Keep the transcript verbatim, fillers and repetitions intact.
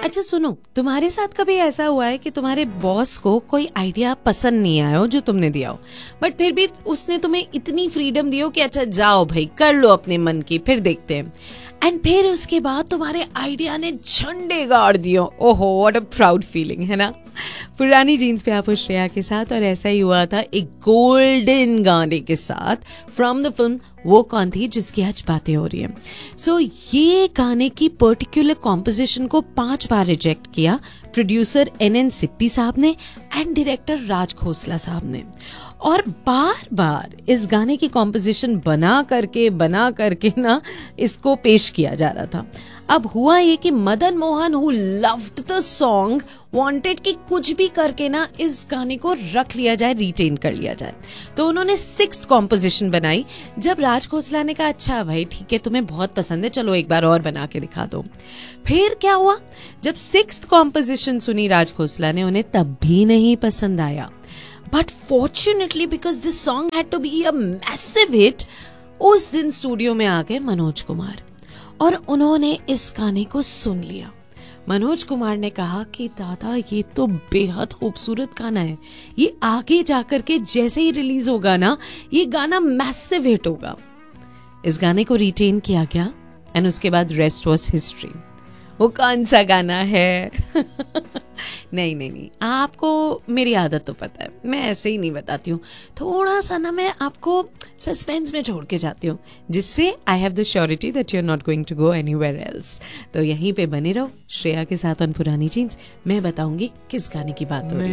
अच्छा सुनो, तुम्हारे साथ कभी ऐसा हुआ है कि तुम्हारे बॉस को कोई आइडिया पसंद नहीं आया हो जो तुमने दिया हो, बट फिर भी उसने तुम्हें इतनी फ्रीडम दी हो कि अच्छा जाओ भाई कर लो अपने मन की, फिर देखते हैं, एंड फिर उसके बाद तुम्हारे आइडिया ने झंडे गाड़ दियो। ओहो व्हाट अ प्राउड फीलिंग, है ना। पुरानी जीन्स पे आप श्रेया के साथ, और ऐसा ही हुआ था एक गोल्डन गाने के साथ फ्रॉम द फिल्म वो कौन थी जिसकी आज बातें हो रही है। सो so, ये गाने की पर्टिकुलर कॉम्पोजिशन को पांच बार रिजेक्ट किया प्रोड्यूसर एन एन सिप्पी साहब ने एंड डायरेक्टर राज खोसला साहब ने, और बार बार इस गाने की कॉम्पोजिशन बना करके बना करके ना इसको पेश किया जा रहा था। अब हुआ ये कि Madan Mohan who loved the song wanted कि कुछ भी करके ना इस गाने को रख लिया जाए, रिटेन कर लिया जाए। तो उन्होंने सिक्स्थ कॉम्पोजिशन बनाई। जब राज खोसला ने कहा अच्छा भाई ठीक है तुम्हें बहुत पसंद है, चलो एक बार और बना के दिखा दो। फिर क्या हुआ, जब सिक्स्थ कॉम्पोजिशन सुनी राज खोसला ने, उन्हें तब भी नहीं पसंद आया। But fortunately because this song had to be a massive hit, उस दिन स्टूडियो में आ गए मनोज कुमार और उन्होंने इस गाने को सुन लिया। मनोज कुमार ने कहा कि दादा ये तो बेहद खूबसूरत गाना है, ये आगे जाकर के जैसे ही रिलीज होगा ना ये गाना मैसिव हिट होगा। इस गाने को रिटेन किया गया एंड उसके बाद रेस्ट वाज हिस्ट्री। वो कौन सा गाना है? नहीं नहीं नहीं, आपको मेरी आदत तो पता है, मैं ऐसे ही नहीं बताती हूँ, थोड़ा सा ना मैं आपको सस्पेंस में छोड़ के जाती हूँ, जिससे I have the surety that you are not going to go anywhere else. तो यहीं पे बने रहो श्रेया के साथ ऑन पुरानी जीन्स, मैं बताऊंगी किस गाने की बात हो रही है।